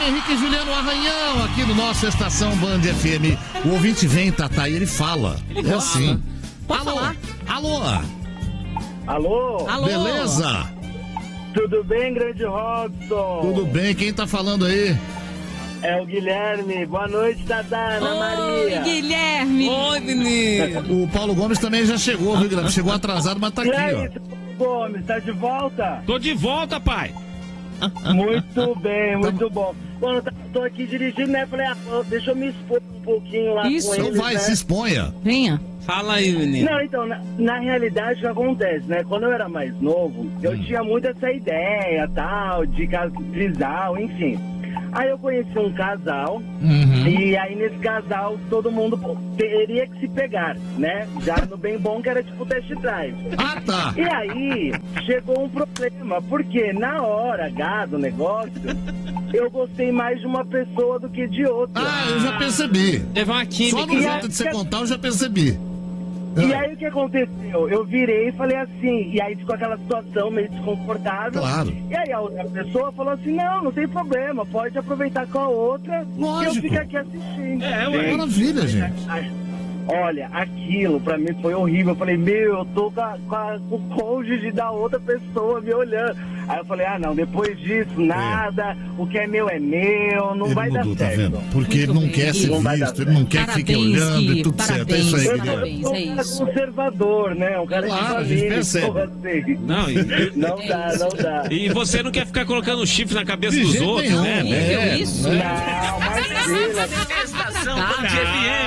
FM, Henrique e Juliano Arranhão, aqui no nosso Estação Band FM. O ouvinte vem, Tatá, e ele fala. É assim. Pode falar. Alô? Alô? Alô? Beleza? Tudo bem, grande Robson? Tudo bem, quem tá falando aí? É o Guilherme. Boa noite, Tatá, Ana Maria. Oi, Guilherme. Oi, menino. O Paulo Gomes também já chegou, viu, Guilherme? Chegou atrasado, mas tá E aqui, aí, ó. Gomes, tá de volta? Tô de volta, pai. Muito bem, muito bom. Bom, eu tô aqui dirigindo, né? Falei, deixa eu me expor um pouquinho lá Isso. com Então eles, vai, né? se exponha. Venha. Fala aí, menino. Não, então, na realidade, o que acontece, né? Quando eu era mais novo, eu tinha muito essa ideia, tal, de casal, enfim. Aí eu conheci um casal, e aí nesse casal todo mundo teria que se pegar, né? Já no bem bom que era tipo test drive. Ah, tá. E aí chegou um problema, porque na hora H do negócio, eu gostei mais de uma pessoa do que de outra. Ah, eu já percebi. Teve uma Só química. no jeito de você contar, eu já percebi. E aí o que aconteceu? Eu virei e falei assim, e aí ficou aquela situação meio desconfortável. Claro. E aí a outra pessoa falou assim, não tem problema, pode aproveitar com a outra Lógico. e eu fico aqui assistindo. ué. Maravilha, gente. Olha, aquilo pra mim foi horrível. Eu falei, eu tô com o cônjuge da outra pessoa me olhando. Aí eu falei, não, depois disso, nada, o que é meu, não Ele vai mudou, dar tá certo. vendo? Porque ele não quer ser Não vai dar visto, ele não quer que fiquem Parabéns, olhando Gui, e tudo certo. É isso aí, parabéns, Guilherme. parabéns. Eu sou um cara isso. conservador, né? Um cara Claro, a de gente família, percebe. então, assim, Não, não dá. e você não quer ficar colocando chifre na cabeça De dos jeito outros, nenhum. né? Horrível isso. Não, imagina. Estação Band FM.